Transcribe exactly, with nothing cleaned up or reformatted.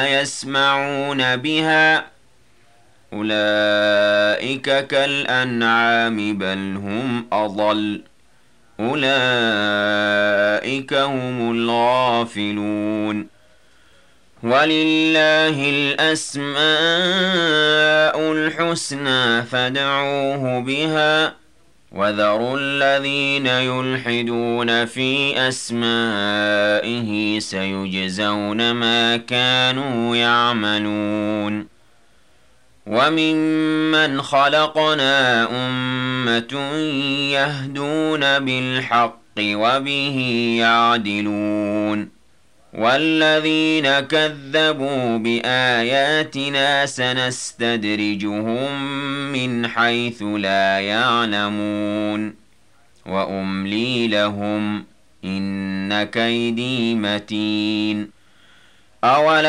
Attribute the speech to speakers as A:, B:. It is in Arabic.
A: يسمعون بها أولئك كالأنعام بل هم أضل أولئك هم الغافلون ولله الأسماء الحسنى فادعوه بها وذروا الذين يلحدون في أسمائه سيجزون ما كانوا يعملون وممن خلقنا أمة يهدون بالحق وبه يعدلون والذين كذبوا بآياتنا سنستدرجهم من حيث لا يعلمون وأملي لهم إن كيدي متين أولا